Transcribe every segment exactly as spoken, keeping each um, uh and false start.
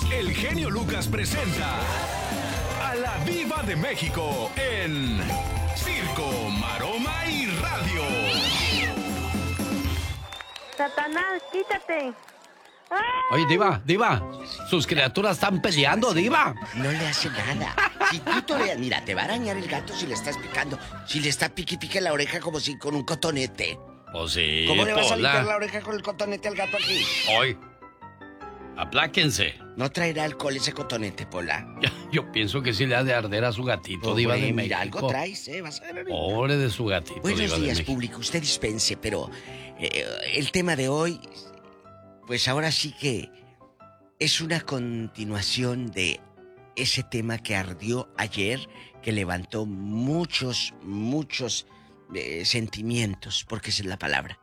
el genio Lucas presenta a la Diva de México en Circo, Maroma y Radio. Satanás, quítate. ¡Ay! Oye, Diva, Diva, sus criaturas están peleando, Diva. No le hace nada. Si tú toreas, mira, te va a arañar el gato si le estás picando. Si le está pique pique la oreja como si con un cotonete. Pues sí, ¿Cómo le vas a Pola. limpiar la oreja con el cotonete al gato aquí? Hoy, apláquense. No traerá alcohol ese cotonete, Pola. Yo pienso que sí le ha de arder a su gatito, Pobre, Diva de México. mira, algo traes, ¿eh? Vas a ver ahorita. Pobre de su gatito, Buenos Diva de días, México. público. Usted dispense, pero eh, el tema de hoy, pues ahora sí que es una continuación de ese tema que ardió ayer, que levantó muchos, muchos eh, sentimientos, porque esa es la palabra.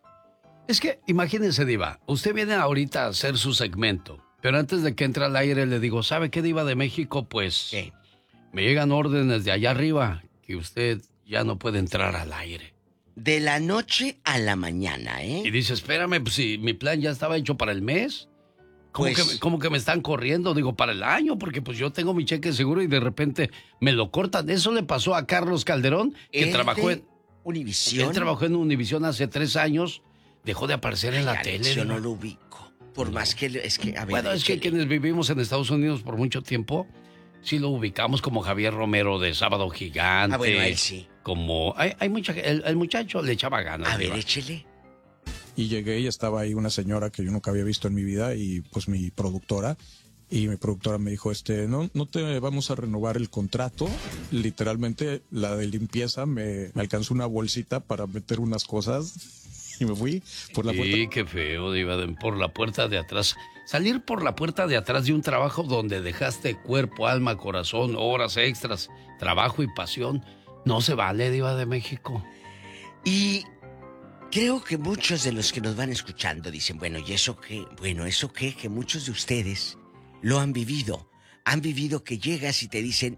Es que, imagínense, Diva, usted viene ahorita a hacer su segmento, pero antes de que entre al aire le digo, ¿sabe qué, Diva de México? Pues ¿Qué? me llegan órdenes de allá arriba que usted ya no puede entrar al aire. De la noche a la mañana, ¿eh? Y dice, espérame, pues si mi plan ya estaba hecho para el mes. ¿Cómo, Pues- que, cómo que me están corriendo? Digo, para el año, porque pues yo tengo mi cheque seguro y de repente me lo cortan. Eso le pasó a Carlos Calderón, que ¿El trabajó de en... Univisión? Él trabajó en Univisión hace tres años, dejó de aparecer en la Ay, tele. Alex, yo ¿no? no lo ubico. Por más que... Es que, a ver... Bueno, es que échale. quienes vivimos en Estados Unidos por mucho tiempo, sí lo ubicamos como Javier Romero de Sábado Gigante. Ah, bueno, a él sí. Como... Hay, hay mucha... El, el muchacho le echaba ganas. A ver, Diva. échele. Y llegué y estaba ahí una señora que yo nunca había visto en mi vida y pues mi productora. Y mi productora me dijo, este, no, no te vamos a renovar el contrato. Literalmente la de limpieza me, me alcanzó una bolsita para meter unas cosas y me fui por la Sí, puerta. qué feo, Diva, de- por la puerta de atrás. Salir por la puerta de atrás de un trabajo donde dejaste cuerpo, alma, corazón, horas extras, trabajo y pasión, no se vale, Diva de México. Y creo que muchos de los que nos van escuchando dicen, bueno, ¿y eso qué? Bueno, ¿eso qué? Que muchos de ustedes lo han vivido. Han vivido que llegas y te dicen,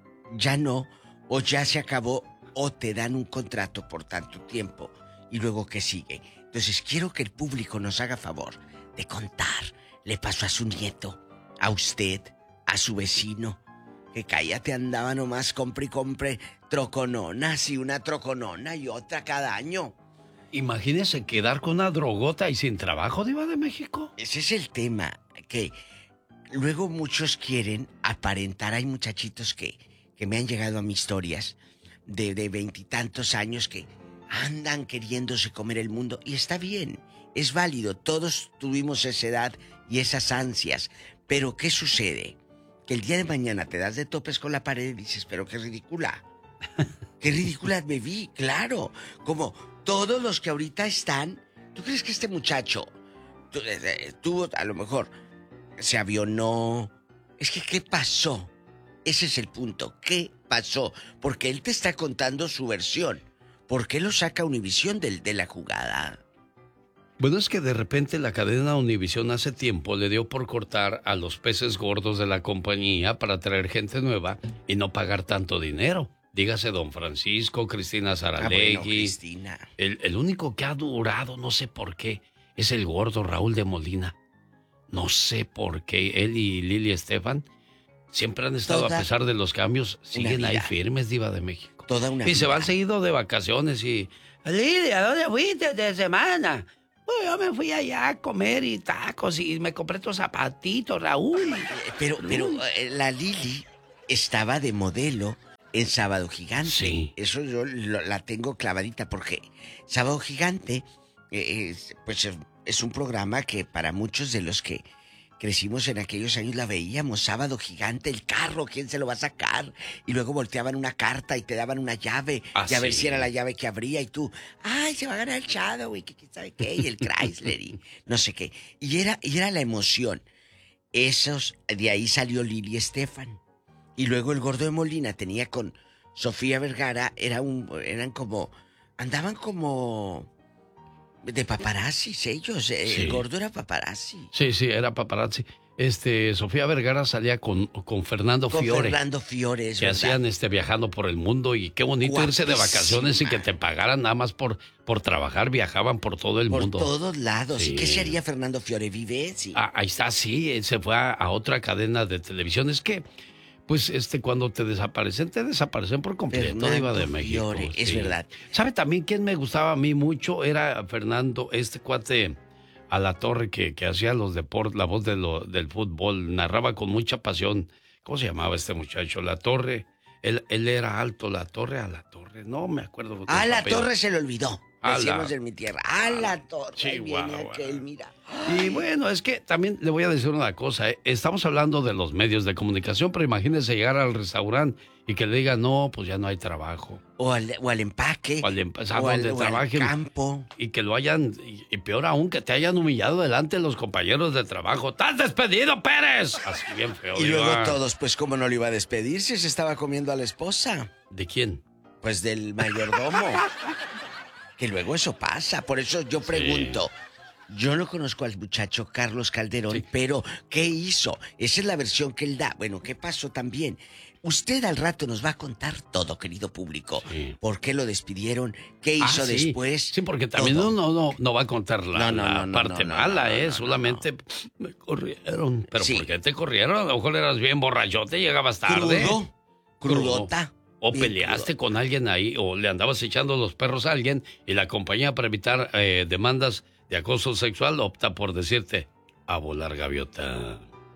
ya no, o ya se acabó, o te dan un contrato por tanto tiempo. Y luego, ¿qué sigue? Entonces, quiero que el público nos haga favor de contar. Le pasó a su nieto, a usted, a su vecino, que cállate, andaba nomás, compre y compre trocononas y una troconona y otra cada año. Imagínese quedar con una drogota y sin trabajo, Diva de México. Ese es el tema, que luego muchos quieren aparentar. Hay muchachitos que, que me han llegado a mis historias de de veintitantos años que andan queriéndose comer el mundo. Y está bien, es válido, todos tuvimos esa edad y esas ansias. Pero ¿qué sucede? Que el día de mañana te das de topes con la pared y dices, pero qué ridícula. Qué ridícula me vi, claro. Como todos los que ahorita están... ¿Tú crees que este muchacho tu- eh, eh, tuvo, a lo mejor, se avionó? Es que, ¿qué pasó? Ese es el punto. ¿Qué pasó? Porque él te está contando su versión. ¿Por qué lo saca Univisión del, de la jugada? Bueno, es que de repente la cadena Univisión hace tiempo le dio por cortar a los peces gordos de la compañía para traer gente nueva y no pagar tanto dinero. Dígase don Francisco, Cristina Ah, Saralegui. bueno, Cristina. El, el único que ha durado, no sé por qué, es el gordo Raúl de Molina. No sé por qué él y Lili Estefan siempre han estado, Toda a pesar de los cambios, siguen ahí vida. firmes, Diva de México. Toda una Y se vida. van seguido de vacaciones y... Lili, ¿a dónde fuiste de semana? Pues yo me fui allá a comer y tacos y me compré estos zapatitos, Raúl. Pero, pero eh, la Lili estaba de modelo en Sábado Gigante. Sí. Eso yo lo- la tengo clavadita porque Sábado Gigante, eh, es, pues eh, es un programa que para muchos de los que crecimos en aquellos años la veíamos. Sábado Gigante, el carro, ¿quién se lo va a sacar? Y luego volteaban una carta y te daban una llave. Ah, y a ver sí. si era la llave que abría y tú, ay, se va a ganar el Shadow y que quién sabe qué, y el Chrysler y no sé qué. Y era, y era la emoción. Esos, de ahí salió Lili Estefan. Y luego el gordo de Molina tenía con Sofía Vergara, era un, eran como, andaban como de paparazzis ellos. Sí. El gordo era paparazzi. Sí, sí, era paparazzi. este, Sofía Vergara salía con, con Fernando Con Fiore. Fernando Fiore, es que verdad. hacían este viajando por el mundo y qué bonito irse de vacaciones y que te pagaran nada más por, por trabajar, viajaban por todo el Por mundo. todos lados. Sí. ¿Y qué se haría Fernando Fiore? ¿Vive? Sí. Ah, ahí está, sí, él se fue a, a otra cadena de televisión. Es que, pues, este, cuando te desaparecen, te desaparecen por completo, Fernando Diva de México. Fiore, es verdad. ¿Sabe también quién me gustaba a mí mucho? Era Fernando, este cuate a la torre que, que hacía los deportes, la voz de lo, del fútbol, narraba con mucha pasión. ¿Cómo se llamaba este muchacho? La Torre. Él, él era alto, La Torre a La Torre. No me acuerdo. A La apellido. Torre se le olvidó. A Decíamos la- en mi tierra. A La Torre. Ahí viene Chihuahua. aquel, mira. Y bueno, es que también le voy a decir una cosa. ¿eh? Estamos hablando de los medios de comunicación, pero imagínese llegar al restaurante y que le digan, no, pues ya no hay trabajo. O al, o al empaque. O al em- o sea, o al- donde o al trabajen. campo. Y que lo hayan, y, y peor aún, que te hayan humillado delante de los compañeros de trabajo. ¡Estás despedido, Pérez! Así bien feo. Y Diva. luego todos, pues, ¿cómo no lo iba a despedir si se estaba comiendo a la esposa? ¿De quién? Pues del mayordomo. Que luego eso pasa. Por eso yo pregunto. Yo no conozco al muchacho Carlos Calderón, Sí. pero ¿qué hizo? Esa es la versión que él da. Bueno, ¿qué pasó también? Usted al rato nos va a contar todo, querido público. Sí. ¿Por qué lo despidieron? ¿Qué hizo Ah, sí. después? Sí, porque también Todo. uno no, no va a contar la, No, no, la no, no, parte no, no, mala, no, no, ¿eh? no, Solamente me corrieron. ¿Pero Sí. por qué te corrieron? A lo mejor eras bien borrachote, llegabas tarde. Crudo. Crudota. O Bien peleaste crudo. con alguien ahí, o le andabas echando los perros a alguien, y la compañía, para evitar eh, demandas de acoso sexual, opta por decirte, a volar gaviota.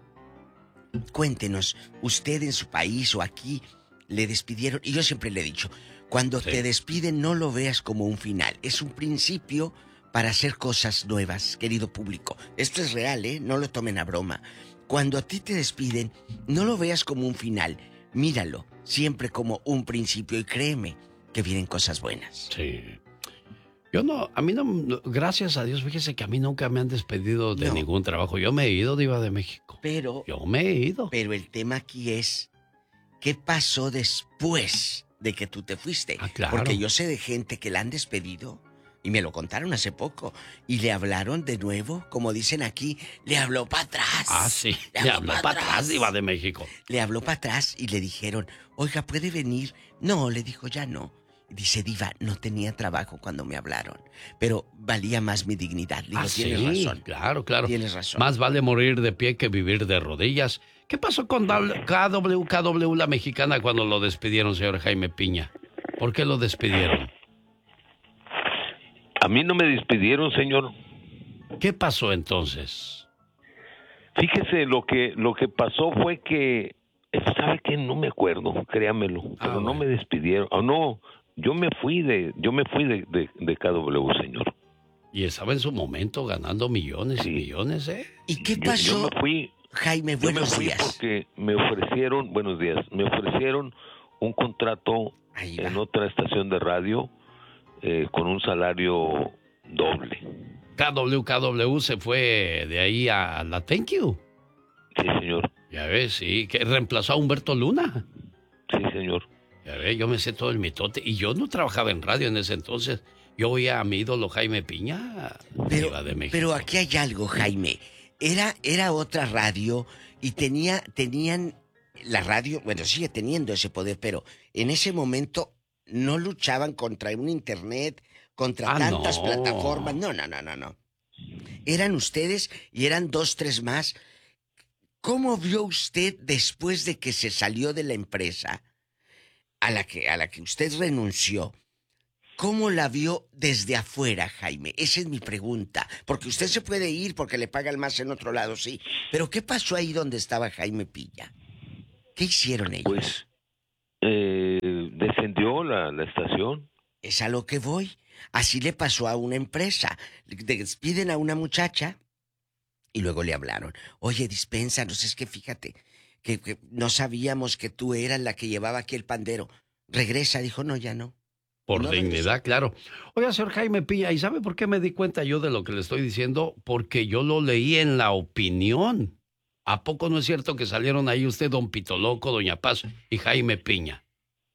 Cuéntenos, usted en su país o aquí le despidieron, y yo siempre le he dicho, cuando Sí. te despiden no lo veas como un final, es un principio para hacer cosas nuevas, querido público. Esto es real, ¿eh? No lo tomen a broma. Cuando a ti te despiden, no lo veas como un final, míralo siempre como un principio y créeme que vienen cosas buenas. Sí. Yo no, a mí no, no- gracias a Dios, fíjese que a mí nunca me han despedido de No. ningún trabajo. Yo me he ido, Diva de México. Pero, Yo me he ido. pero el tema aquí es, ¿qué pasó después de que tú te fuiste? Ah, claro. Porque yo sé de gente que la han despedido, y me lo contaron hace poco, y le hablaron de nuevo, como dicen aquí, le habló para atrás. Ah, sí. Le Le habló habló pa' para atrás. atrás, Diva de México. Le habló para atrás y le dijeron, oiga, ¿puede venir? No, le dijo, ya no. Dice, Diva, no tenía trabajo cuando me hablaron, pero valía más mi dignidad. Le digo, Ah, tienes sí, razón. claro, claro. Tienes razón. Más vale morir de pie que vivir de rodillas. ¿Qué pasó con K W K W la mexicana cuando lo despidieron, señor Jaime Piña? ¿Por qué lo despidieron? A mí no me despidieron, señor. ¿Qué pasó entonces? Fíjese, lo que lo que pasó fue que, ¿sabe qué? No me acuerdo, créamelo, Ah, pero no bueno. me despidieron. Oh, no, yo me fui de yo me fui de, de, de K W, señor. Y estaba en su momento ganando millones Sí. y millones, ¿eh? ¿Y qué Yo- pasó? Yo, me fui, Jaime, yo me buenos fui días. porque me ofrecieron, buenos días, me ofrecieron un contrato Ahí va. en otra estación de radio eh, con un salario doble. K W K W se fue de ahí a la Thank You. Sí, señor. Ya ves, sí, que reemplazó a Humberto Luna. Sí, señor. Ya ves, yo me sé todo el mitote. Y yo no trabajaba en radio en ese entonces. Yo oía a mi ídolo Jaime Piña, Pero, Diva de México. pero aquí hay algo, Jaime. Era, era otra radio y tenía, tenían la radio, bueno, sigue teniendo ese poder, pero en ese momento no luchaban contra un internet, contra Ah, tantas no. plataformas. No, no, no, no, no. Eran ustedes y eran dos, tres más. ¿Cómo vio usted después de que se salió de la empresa a la que, a la que usted renunció? ¿Cómo la vio desde afuera, Jaime? Esa es mi pregunta. Porque usted se puede ir porque le pagan más en otro lado, sí. Pero ¿qué pasó ahí donde estaba Jaime Piña? ¿Qué hicieron ellos? Pues eh, descendió la, la estación. Es a lo que voy. Así le pasó a una empresa. Despiden a una muchacha y luego le hablaron. Oye, dispénsanos, es que fíjate, que, que no sabíamos que tú eras la que llevaba aquí el pandero. Regresa, dijo, no, ya no. Por No dignidad, regresó. claro. Oiga, señor Jaime Piña, ¿y sabe por qué me di cuenta yo de lo que le estoy diciendo? Porque yo lo leí en La Opinión. ¿A poco no es cierto que salieron ahí usted, don Pito Loco, doña Paz y Jaime Piña?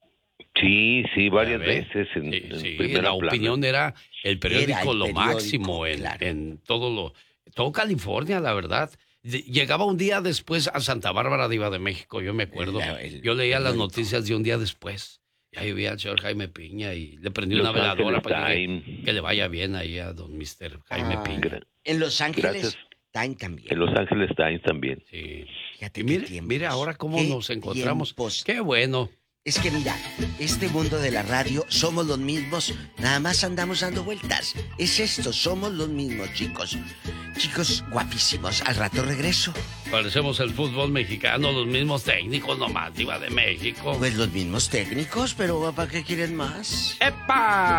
Sí, sí, varias Ya ve. veces en, Sí, en sí, primera La plana. Opinión era el periódico Era el lo periódico, máximo en, claro. en todo lo... Todo California, la verdad. Llegaba un día después a Santa Bárbara, Diva de México, yo me acuerdo. El, el, yo leía el las noticias de un día después. Y ahí vi al señor Jaime Piña y le prendí Los una veladora para que, que le vaya bien ahí a don mister Jaime ah, Piña. En Los Ángeles Times también. En Los Ángeles Times también. Sí. Fíjate y mire, mire ahora cómo nos encontramos. Tiempos. Qué bueno. Es que mira, este mundo de la radio, somos los mismos, nada más andamos dando vueltas. Es esto, somos los mismos, chicos. Chicos guapísimos, al rato regreso. Parecemos el fútbol mexicano, los mismos técnicos nomás, Diva de México. Pues los mismos técnicos, pero ¿para qué quieren más? ¡Epa!